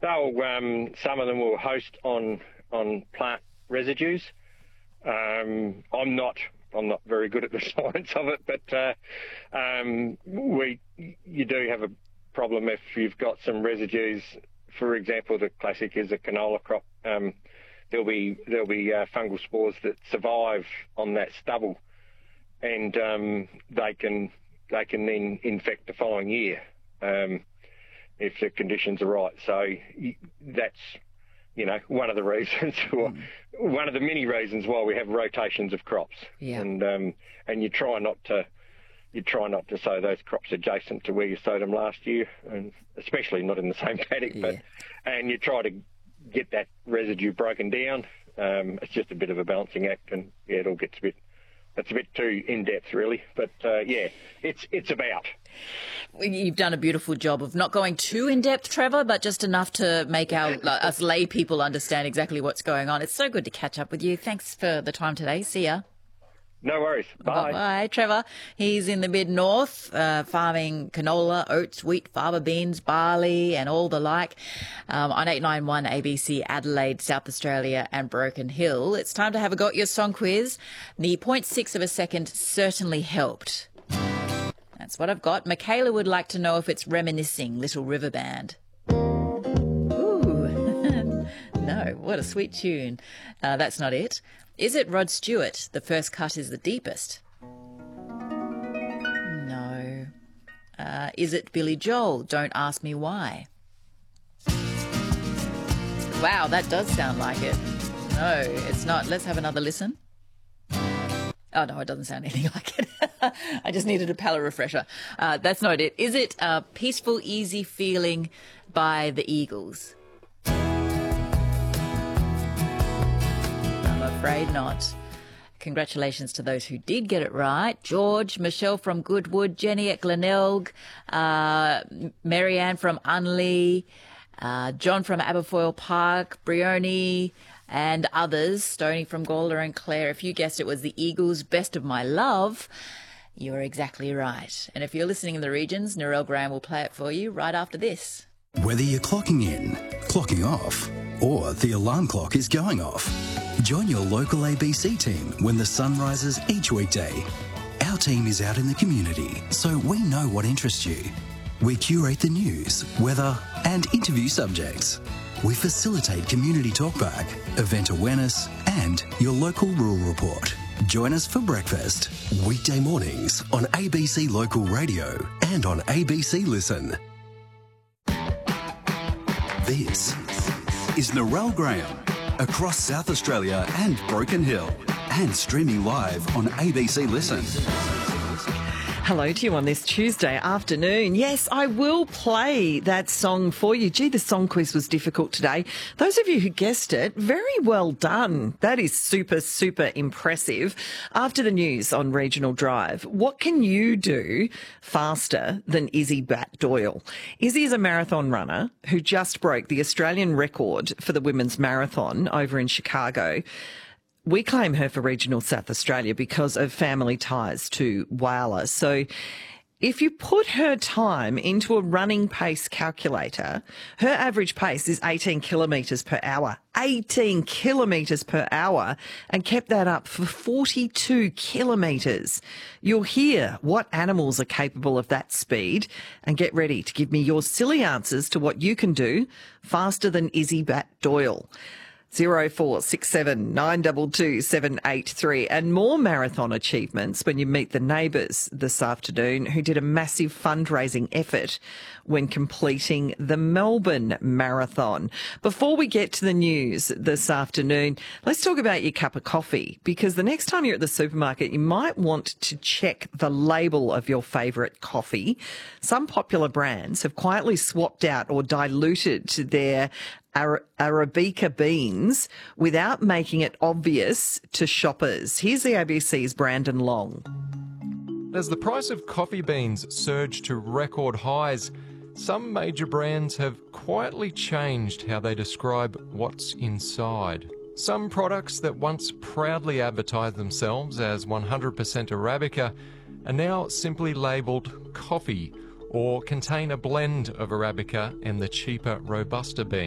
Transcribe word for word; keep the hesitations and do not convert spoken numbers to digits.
they'll um, some of them will host on on plant residues. Um, I'm not I'm not very good at the science of it, but uh, um, we you do have a problem if you've got some residues. For example, the classic is a canola crop. Um, there'll be there'll be uh, fungal spores that survive on that stubble, and um, they can they can then infect the following year um, if the conditions are right. So that's you know one of the reasons, or one of the many reasons why we have rotations of crops. Yeah. And um, and you try not to. You try not to sow those crops adjacent to where you sowed them last year, and especially not in the same paddock. Yeah. But and you try to get that residue broken down. Um, it's just a bit of a balancing act, and yeah, it all gets a bit. It's a bit too in depth, really. But uh, yeah, it's it's about. You've done a beautiful job of not going too in depth, Trevor, but just enough to make our us lay people understand exactly what's going on. It's so good to catch up with you. Thanks for the time today. See ya. No worries. Bye. Bye, Trevor. He's in the mid-north, uh, farming canola, oats, wheat, fava beans, barley and all the like um, on eight nine one A B C Adelaide, South Australia and Broken Hill. It's time to have a go at your song quiz. The zero point six of a second certainly helped. That's what I've got. Michaela would like to know if it's Reminiscing, Little River Band. Ooh. No, what a sweet tune. Uh, that's not it. Is it Rod Stewart, The First Cut is the Deepest? No. Uh, is it Billy Joel, Don't Ask Me Why? Wow, that does sound like it. No, it's not. Let's have another listen. Oh, no, it doesn't sound anything like it. I just needed a palate refresher. Uh, that's not it. Is it uh, Peaceful, Easy Feeling by the Eagles? Afraid not. Congratulations to those who did get it right. George, Michelle from Goodwood, Jenny at Glenelg, uh, Marianne from Unley, uh, John from Aberfoyle Park, Brioni and others, Stoney from Gawler and Claire. If you guessed it was the Eagles' Best of My Love, you are exactly right. And if you're listening in the regions, Narelle Graham will play it for you right after this. Whether you're clocking in, clocking off, or the alarm clock is going off, join your local A B C team when the sun rises each weekday. Our team is out in the community, so we know what interests you. We curate the news, weather, and interview subjects. We facilitate community talkback, event awareness, and your local rural report. Join us for breakfast, weekday mornings on A B C Local Radio and on A B C Listen. This is Narelle Graham, across South Australia and Broken Hill, and streaming live on A B C Listen. Hello to you on this Tuesday afternoon. Yes, I will play that song for you. Gee, the song quiz was difficult today. Those of you who guessed it, very well done. That is super, super impressive. After the news on Regional Drive, what can you do faster than Izzy Bat-Doyle? Izzy is a marathon runner who just broke the Australian record for the women's marathon over in Chicago. We claim her for regional South Australia because of family ties to Whyalla. So if you put her time into a running pace calculator, her average pace is eighteen kilometres per hour. eighteen kilometres per hour, and kept that up for forty-two kilometres. You'll hear what animals are capable of that speed, and get ready to give me your silly answers to what you can do faster than Izzy Bat-Doyle. zero four six seven nine two two seven eight three, and more marathon achievements when you meet the neighbours this afternoon who did a massive fundraising effort when completing the Melbourne Marathon. Before we get to the news this afternoon, let's talk about your cup of coffee, because the next time you're at the supermarket, you might want to check the label of your favourite coffee. Some popular brands have quietly swapped out or diluted their Arabica beans without making it obvious to shoppers. Here's the A B C's Brandon Long. As the price of coffee beans surged to record highs, some major brands have quietly changed how they describe what's inside. Some products that once proudly advertised themselves as one hundred percent Arabica are now simply labelled coffee or contain a blend of Arabica and the cheaper Robusta bean.